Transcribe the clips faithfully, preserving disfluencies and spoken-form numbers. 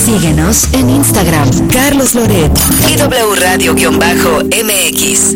Síguenos en Instagram, Carlos Loret y W Radio-M X.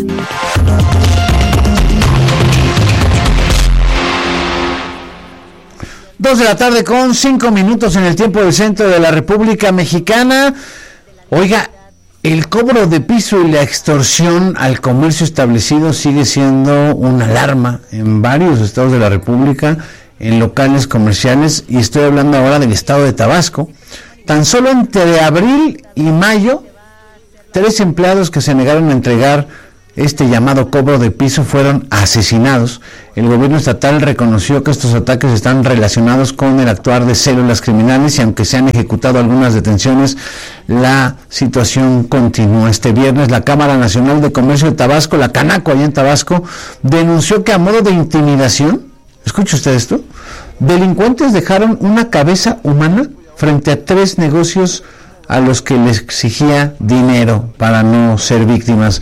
Dos de la tarde con cinco minutos en el tiempo del centro de la República Mexicana. Oiga, el cobro de piso y la extorsión al comercio establecido sigue siendo una alarma en varios estados de la República, en locales comerciales, y estoy hablando ahora del estado de Tabasco. Tan solo entre abril y mayo, tres empleados que se negaron a entregar este llamado cobro de piso fueron asesinados. El gobierno estatal reconoció que estos ataques están relacionados con el actuar de células criminales y aunque se han ejecutado algunas detenciones, la situación continúa. Este viernes la Cámara Nacional de Comercio de Tabasco, la Canaco allá en Tabasco, denunció que a modo de intimidación, escuche usted esto, delincuentes dejaron una cabeza humana frente a tres negocios a los que les exigía dinero para no ser víctimas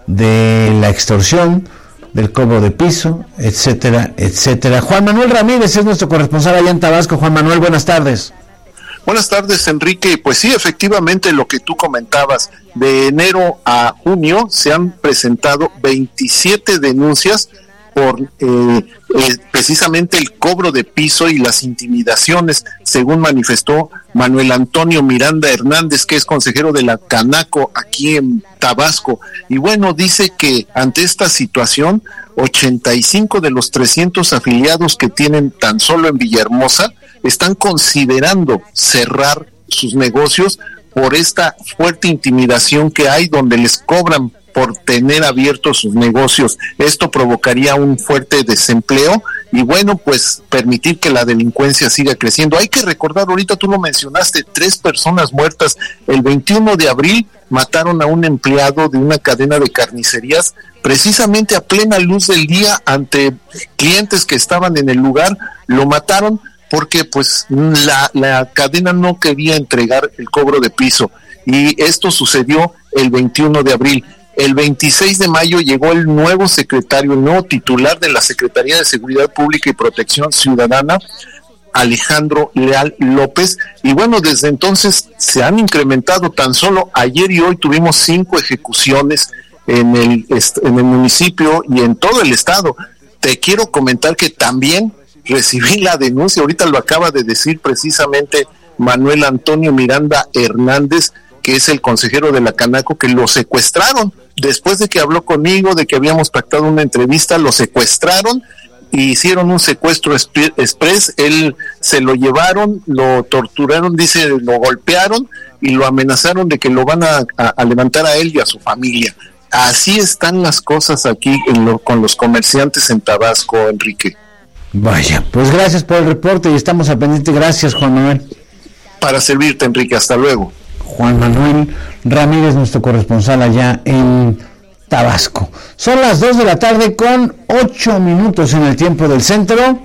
de la extorsión, del cobro de piso, etcétera, etcétera. Juan Manuel Ramírez es nuestro corresponsal allá en Tabasco. Juan Manuel, buenas tardes. Buenas tardes, Enrique. Pues sí, efectivamente, lo que tú comentabas, de enero a junio se han presentado veintisiete denuncias por eh, eh, precisamente el cobro de piso y las intimidaciones, según manifestó Manuel Antonio Miranda Hernández, que es consejero de la Canaco aquí en Tabasco. Y bueno, dice que ante esta situación, ochenta y cinco de los trescientos afiliados que tienen tan solo en Villahermosa están considerando cerrar sus negocios por esta fuerte intimidación que hay, donde les cobran por tener abiertos sus negocios. Esto provocaría un fuerte desempleo y bueno, pues permitir que la delincuencia siga creciendo. Hay que recordar, ahorita tú lo mencionaste, tres personas muertas. El veintiuno de abril mataron a un empleado de una cadena de carnicerías precisamente a plena luz del día ante clientes que estaban en el lugar. Lo mataron porque pues la, la cadena no quería entregar el cobro de piso y esto sucedió el veintiuno de abril. El veintiséis de mayo llegó el nuevo secretario, el nuevo titular de la Secretaría de Seguridad Pública y Protección Ciudadana, Alejandro Leal López, y bueno, desde entonces se han incrementado. Tan solo ayer y hoy tuvimos cinco ejecuciones en el, en el municipio y en todo el estado. Te quiero comentar que también recibí la denuncia, ahorita lo acaba de decir precisamente Manuel Antonio Miranda Hernández, que es el consejero de la Canaco, que lo secuestraron. Después de que habló conmigo, de que habíamos pactado una entrevista, lo secuestraron, e hicieron un secuestro express, él se lo llevaron, lo torturaron, dice, lo golpearon y lo amenazaron de que lo van a, a, a levantar a él y a su familia. Así están las cosas aquí en lo, con los comerciantes en Tabasco, Enrique. Vaya, pues gracias por el reporte y estamos al pendiente. Gracias, Juan Manuel. Para servirte, Enrique, hasta luego. Juan Manuel Ramírez, nuestro corresponsal allá en Tabasco. Son las dos de la tarde con ocho minutos en el tiempo del centro.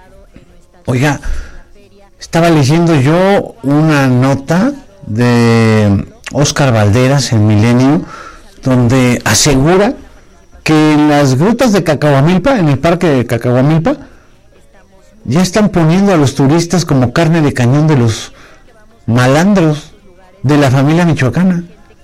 Oiga, estaba leyendo yo una nota de Óscar Valderas en Milenio, donde asegura que en las grutas de Cacahuamilpa, en el parque de Cacahuamilpa, ya están poniendo a los turistas como carne de cañón de los malandros de la familia michoacana.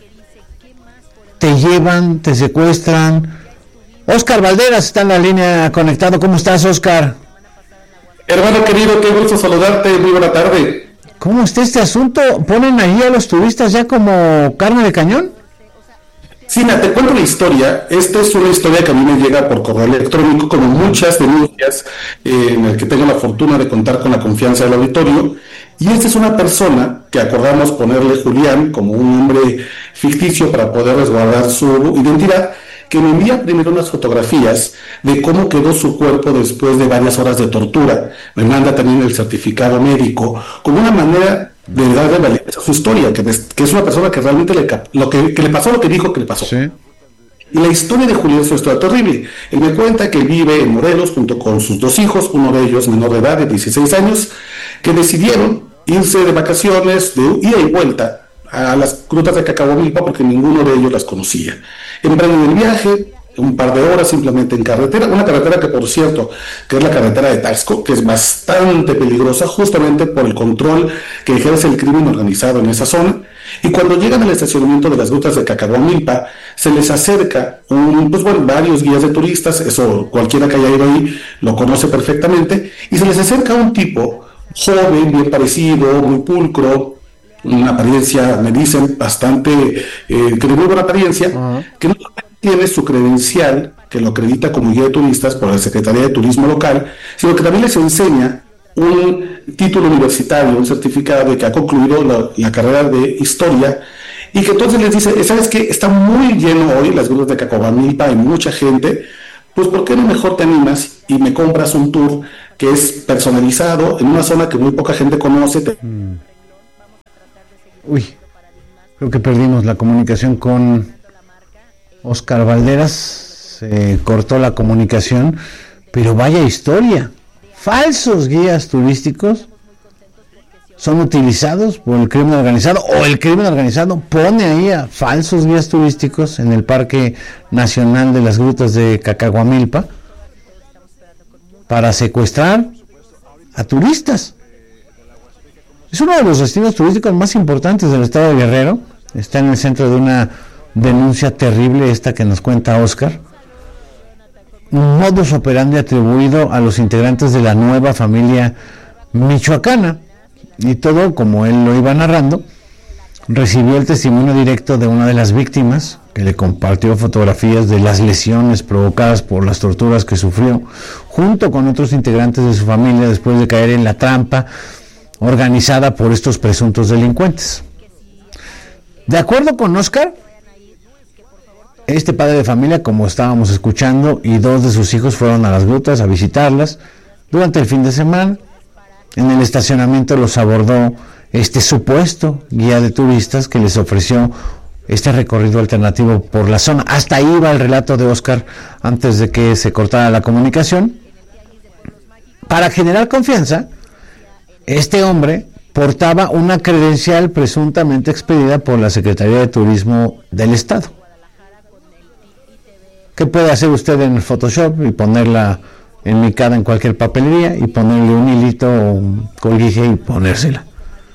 Te llevan, te secuestran. Óscar Valderas está en la línea conectado. ¿Cómo estás, Óscar? Hermano querido, qué gusto saludarte, muy buena tarde. ¿Cómo está este asunto? ¿Ponen ahí a los turistas ya como carne de cañón? Sí, mira, te cuento la historia. Esta es una historia que a mí me llega por correo electrónico, como muchas denuncias eh, en el que tengo la fortuna de contar con la confianza del auditorio. Y esta es una persona que acordamos ponerle Julián como un nombre ficticio para poder resguardar su identidad, que me envía primero unas fotografías de cómo quedó su cuerpo después de varias horas de tortura. Me manda también el certificado médico como una manera de darle validez a su historia, que, que es una persona que realmente le, lo que, que le pasó lo que dijo que le pasó. Sí. Y la historia de Julián es una historia terrible. Él me cuenta que vive en Morelos junto con sus dos hijos, uno de ellos menor de edad, de dieciséis años, que decidieron irse de vacaciones, de ida y vuelta a las grutas de Cacahuamilpa porque ninguno de ellos las conocía. Emprenden el viaje, un par de horas simplemente en carretera, una carretera que por cierto, que es la carretera de Taxco, que es bastante peligrosa justamente por el control que ejerce el crimen organizado en esa zona, y cuando llegan al estacionamiento de las grutas de Cacahuamilpa, se les acerca un, pues bueno, varios guías de turistas, eso cualquiera que haya ido ahí lo conoce perfectamente, y se les acerca un tipo joven, bien parecido, muy pulcro, una apariencia, me dicen, bastante, eh, que de muy buena apariencia, uh-huh. que no tiene su credencial, que lo acredita como guía de turistas por la Secretaría de Turismo local, sino que también les enseña un título universitario, un certificado de que ha concluido la, la carrera de historia, y que entonces les dice, ¿sabes qué? Está muy lleno hoy las grutas de Cacahuamilpa, hay mucha gente, pues ¿por qué no mejor te animas y me compras un tour que es personalizado en una zona que muy poca gente conoce? Te... Mm. Uy, creo que perdimos la comunicación con Oscar Valderas, se cortó la comunicación, pero vaya historia, falsos guías turísticos son utilizados por el crimen organizado, o el crimen organizado pone ahí a falsos guías turísticos en el Parque Nacional de las Grutas de Cacahuamilpa para secuestrar a turistas. Es uno de los destinos turísticos más importantes del estado de Guerrero, está en el centro de una denuncia terrible, esta que nos cuenta Oscar, un modus operandi atribuido a los integrantes de la nueva familia michoacana, y todo, como él lo iba narrando, recibió el testimonio directo de una de las víctimas, que le compartió fotografías de las lesiones provocadas por las torturas que sufrió, junto con otros integrantes de su familia, después de caer en la trampa organizada por estos presuntos delincuentes. De acuerdo con Oscar, este padre de familia, como estábamos escuchando, y dos de sus hijos fueron a las grutas a visitarlas durante el fin de semana. En el estacionamiento los abordó este supuesto guía de turistas que les ofreció este recorrido alternativo por la zona. Hasta ahí va el relato de Oscar antes de que se cortara la comunicación. Para generar confianza, este hombre portaba una credencial presuntamente expedida por la Secretaría de Turismo del Estado. ¿Qué puede hacer usted en el Photoshop y ponerla enmicada en cualquier papelería y ponerle un hilito o un colguije y ponérsela?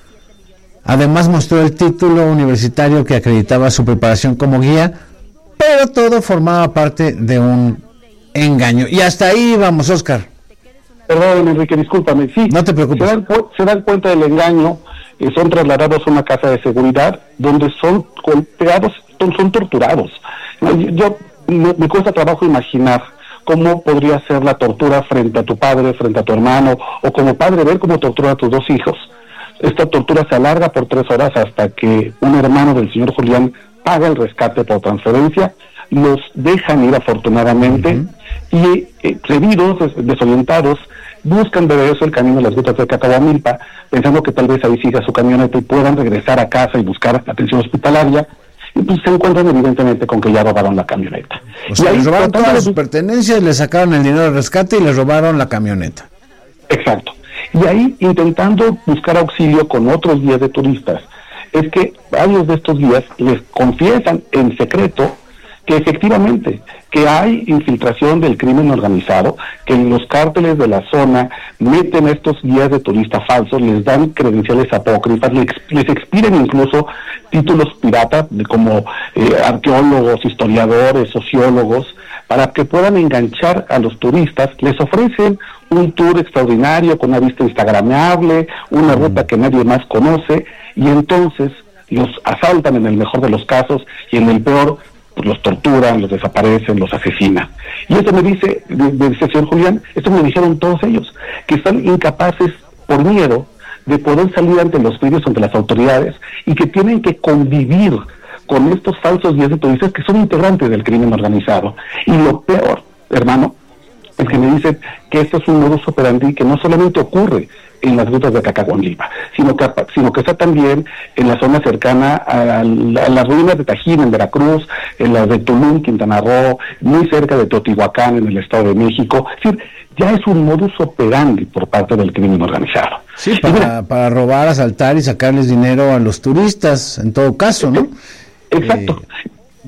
Además mostró el título universitario que acreditaba su preparación como guía, pero todo formaba parte de un engaño. Y hasta ahí vamos, Oscar. Perdón, Enrique, discúlpame. Sí, no te preocupes. Se dan, se dan cuenta del engaño, eh, son trasladados a una casa de seguridad donde son golpeados, son, son torturados. Yo, yo me, me cuesta trabajo imaginar cómo podría ser la tortura frente a tu padre, frente a tu hermano, o como padre ver cómo tortura a tus dos hijos. Esta tortura se alarga por tres horas hasta que un hermano del señor Julián paga el rescate por transferencia, los dejan ir afortunadamente, uh-huh. y eh, previdos, des- desorientados, buscan de regreso el camino de las grutas de Cacahuamilpa, pensando que tal vez ahí siga su camioneta y puedan regresar a casa y buscar atención hospitalaria. Y pues se encuentran evidentemente con que ya robaron la camioneta. O sea, y ahí les robaron todas sus pertenencias, le sacaron el dinero de rescate y les robaron la camioneta. Exacto. Y ahí, intentando buscar auxilio con otros guías de turistas, es que varios de estos guías les confiesan en secreto que efectivamente, que hay infiltración del crimen organizado, que los cárteles de la zona meten a estos guías de turistas falsos, les dan credenciales apócrifas, les, les expiden incluso títulos piratas de como eh, arqueólogos, historiadores, sociólogos, para que puedan enganchar a los turistas. Les ofrecen un tour extraordinario con una vista instagramable, una ruta que nadie más conoce, y entonces los asaltan en el mejor de los casos, y en el peor pues los torturan, los desaparecen, los asesinan. Y esto me dice, de, de señor Julián, esto me dijeron todos ellos, que están incapaces por miedo de poder salir ante los medios, ante las autoridades, y que tienen que convivir con estos falsos guías de turistas que son integrantes del crimen organizado. Y lo peor, hermano, es que me dicen que esto es un modus operandi que no solamente ocurre en las grutas de Cacahuamilpa, sino que, sino que está también en la zona cercana a, la, a las ruinas de Tajín, en Veracruz, en las de Tulum, Quintana Roo, muy cerca de Teotihuacán, en el Estado de México. Es decir, ya es un modus operandi por parte del crimen organizado. Sí, para, mira, para robar, asaltar y sacarles dinero a los turistas, en todo caso, ¿no? Exacto. Eh,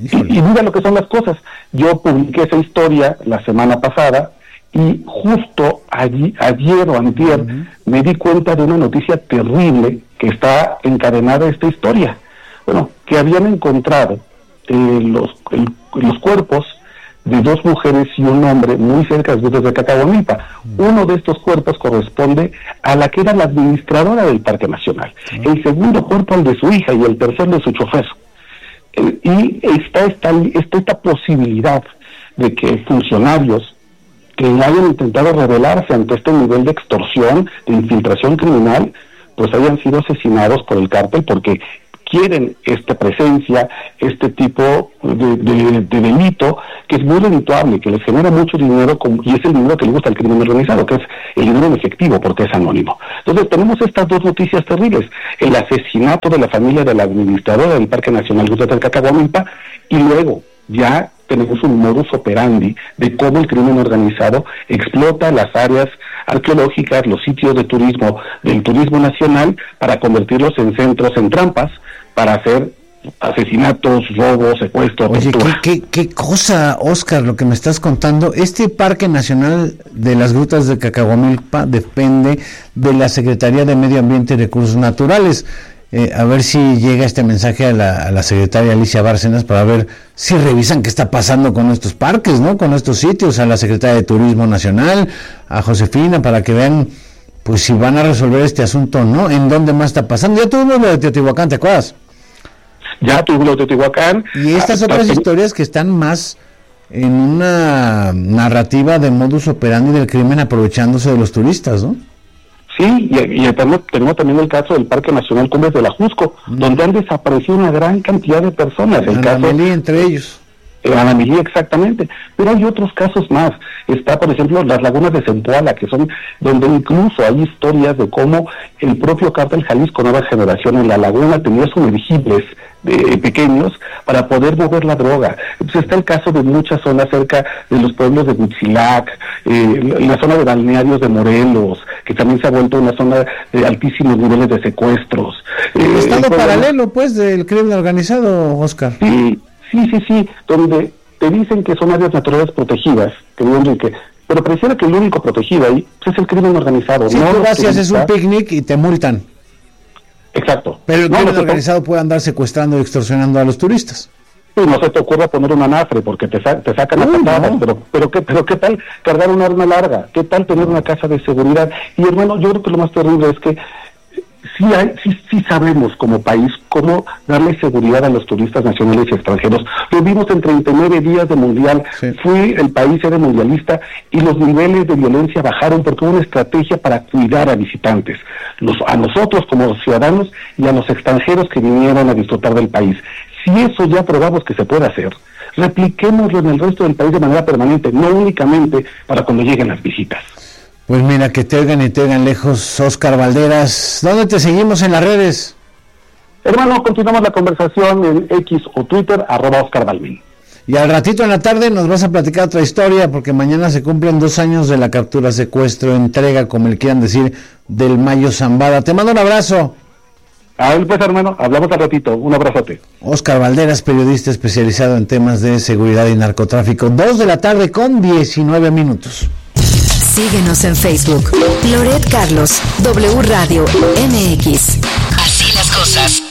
Y, y mira lo que son las cosas. Yo publiqué esa historia la semana pasada y justo allí, ayer o antier, uh-huh. me di cuenta de una noticia terrible que está encadenada a esta historia. Bueno, que habían encontrado eh, los, el, los cuerpos de dos mujeres y un hombre muy cerca de las grutas de Cacahuamilpa. Uh-huh. Uno de estos cuerpos corresponde a la que era la administradora del Parque Nacional. Uh-huh. El segundo cuerpo al de su hija y el tercero de su chofer. Eh, y está esta, está esta posibilidad de que funcionarios que hayan intentado rebelarse ante este nivel de extorsión, de infiltración criminal, pues hayan sido asesinados por el cártel porque quieren esta presencia, este tipo de, de, de delito que es muy redituable, que les genera mucho dinero y es el dinero que le gusta al crimen organizado, que es el dinero en efectivo porque es anónimo. Entonces tenemos estas dos noticias terribles: el asesinato de la familia de la administradora del Parque Nacional Grutas del Cacahuamilpa, y luego ya tenemos un modus operandi de cómo el crimen organizado explota las áreas arqueológicas, los sitios de turismo, del turismo nacional, para convertirlos en centros, en trampas, para hacer asesinatos, robos, secuestros, Oye, tortura. ¿qué, qué, qué cosa, Oscar, lo que me estás contando? Este Parque Nacional de las Grutas de Cacahuamilpa depende de la Secretaría de Medio Ambiente y Recursos Naturales. Eh, a ver si llega este mensaje a la, a la secretaria Alicia Bárcenas para ver si revisan qué está pasando con estos parques, ¿no? Con estos sitios, a la secretaria de Turismo Nacional, a Josefina, para que vean, pues, si van a resolver este asunto, ¿no? ¿En dónde más está pasando? Ya tuvimos lo de Teotihuacán, ¿te acuerdas? Ya tuvimos lo de Teotihuacán. Y estas otras hasta historias que están más en una narrativa de modus operandi del crimen aprovechándose de los turistas, ¿no? Sí, y, y tenemos, tenemos también el caso del Parque Nacional Cumbres de la Jusco, mm. donde han desaparecido una gran cantidad de personas. El caso entre ellos. En Anamilí, exactamente. Pero hay otros casos más. Está, por ejemplo, las lagunas de Zempoala, que son donde incluso hay historias de cómo el propio cártel Jalisco Nueva Generación en la laguna tenía sumergibles de pequeños para poder mover la droga. Entonces está el caso de muchas zonas cerca de los pueblos de Huitzilac, eh, la zona de balnearios de Morelos, que también se ha vuelto una zona de altísimos niveles de secuestros. El eh, estado el paralelo, pues, del crimen organizado, Oscar. Sí, sí, sí, sí, donde te dicen que son áreas naturales protegidas, que Enrique, pero pareciera que el único protegido ahí pues, es el crimen organizado. Sí, no tú vas y haces un picnic y te multan. Exacto. Pero el no, crimen no organizado puede andar secuestrando y extorsionando a los turistas. Sí, no se te ocurra poner un anafre porque te, sa te sacan Uy, a patadas, no. pero, pero, ¿qué, pero ¿qué tal cargar un arma larga? ¿Qué tal tener una casa de seguridad? Y hermano, yo creo que lo más terrible es que sí, hay, sí, sí sabemos como país cómo darle seguridad a los turistas nacionales y extranjeros. Lo vimos en treinta y nueve días de mundial. Sí. Fui, el país era mundialista y los niveles de violencia bajaron porque hubo una estrategia para cuidar a visitantes, los, a nosotros como ciudadanos y a los extranjeros que vinieron a disfrutar del país. Si eso ya probamos que se puede hacer, repliquémoslo en el resto del país de manera permanente, no únicamente para cuando lleguen las visitas. Pues mira, que te oigan y te oigan lejos. Oscar Valderas, ¿dónde te seguimos en las redes? Hermano, continuamos la conversación en X o Twitter, arroba Oscar Balvin. Y al ratito en la tarde nos vas a platicar otra historia, porque mañana se cumplen dos años de la captura, secuestro, entrega, como le quieran decir, del Mayo Zambada. Te mando un abrazo. A ver, pues, hermano, hablamos al ratito. Un abrazote. Oscar Valderas, periodista especializado en temas de seguridad y narcotráfico. Dos de la tarde con diecinueve minutos. Síguenos en Facebook. Loret Carlos, W Radio M X. Así las cosas.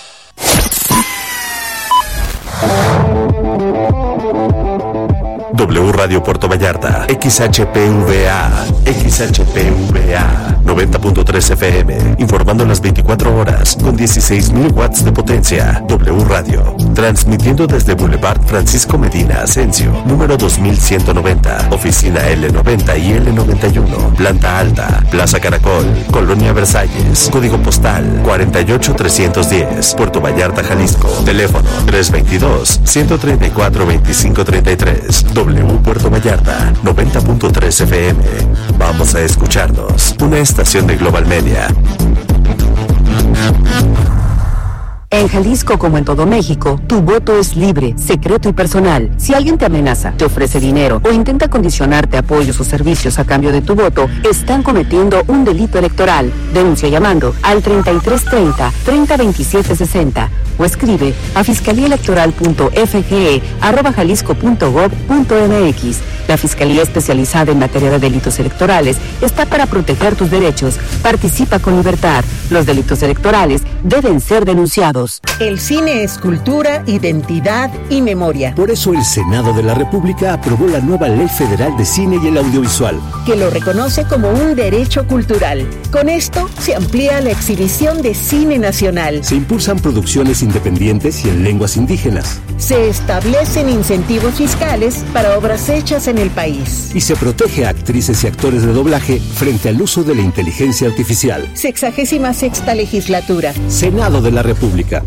W Radio Puerto Vallarta, X H P V A, X H P V A, noventa punto tres F M, informando las veinticuatro horas, con dieciséis mil watts de potencia. W Radio, transmitiendo desde Boulevard Francisco Medina Asensio, número dos mil ciento noventa, oficina L noventa y L noventa y uno, planta alta, Plaza Caracol, Colonia Versalles, código postal cuarenta y ocho trescientos diez, Puerto Vallarta, Jalisco, teléfono tres veintidós, ciento treinta y cuatro, veinticinco treinta y tres. W Puerto Vallarta, noventa punto tres F M. Vamos a escucharnos. Una estación de Global Media. En En Jalisco, como en todo México, tu voto es libre, secreto y personal. Si alguien te amenaza, te ofrece dinero o intenta condicionarte apoyos o servicios a cambio de tu voto, están cometiendo un delito electoral. Denuncia llamando al treinta y tres treinta, treinta veintisiete sesenta o escribe a fiscaliaelectoral.fge arroba jalisco.gov.mx. La Fiscalía Especializada en Materia de Delitos Electorales está para proteger tus derechos. Participa con libertad. Los delitos electorales deben ser denunciados. El cine es cultura, identidad y memoria. Por eso el Senado de la República aprobó la nueva Ley Federal de Cine y el Audiovisual, que lo reconoce como un derecho cultural. Con esto se amplía la exhibición de cine nacional. Se impulsan producciones independientes y en lenguas indígenas. Se establecen incentivos fiscales para obras hechas en el país. Y se protege a actrices y actores de doblaje frente al uso de la inteligencia artificial. Sexagésima sexta legislatura. Senado de la República.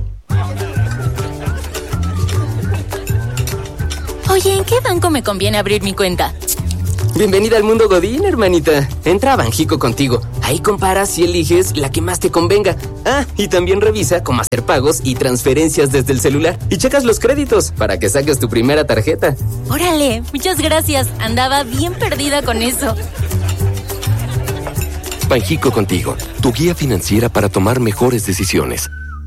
Oye, ¿en qué banco me conviene abrir mi cuenta? Bienvenida al mundo Godín, hermanita. Entra a Banjico Contigo. Ahí comparas y eliges la que más te convenga. Ah, y también revisa cómo hacer pagos y transferencias desde el celular. Y checas los créditos para que saques tu primera tarjeta. Órale, muchas gracias. Andaba bien perdida con eso. Banjico Contigo, tu guía financiera para tomar mejores decisiones.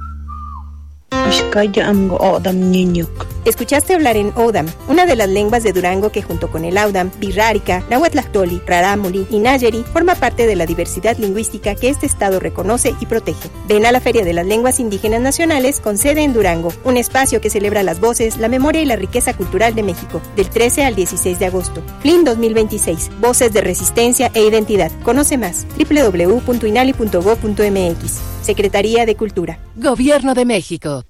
Escuchaste hablar en Odam, una de las lenguas de Durango que junto con el Audam, Birrárica, Nahuatlactoli, Rarámuri y Nayeri forma parte de la diversidad lingüística que este estado reconoce y protege. Ven a la Feria de las Lenguas Indígenas Nacionales con sede en Durango, un espacio que celebra las voces, la memoria y la riqueza cultural de México, del trece al dieciséis de agosto. F L I N dos mil veintiséis, Voces de Resistencia e Identidad. Conoce más, doble u doble u doble u punto inali punto gob punto eme equis. Secretaría de Cultura. Gobierno de México.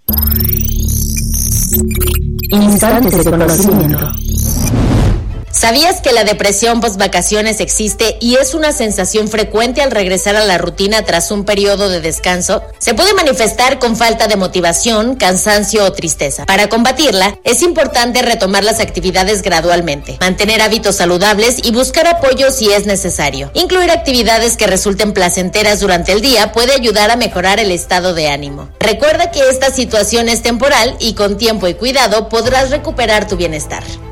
Instantes de conocimiento. ¿Sabías que la depresión post-vacaciones existe y es una sensación frecuente al regresar a la rutina tras un periodo de descanso? Se puede manifestar con falta de motivación, cansancio o tristeza. Para combatirla, es importante retomar las actividades gradualmente, mantener hábitos saludables y buscar apoyo si es necesario. Incluir actividades que resulten placenteras durante el día puede ayudar a mejorar el estado de ánimo. Recuerda que esta situación es temporal y con tiempo y cuidado podrás recuperar tu bienestar.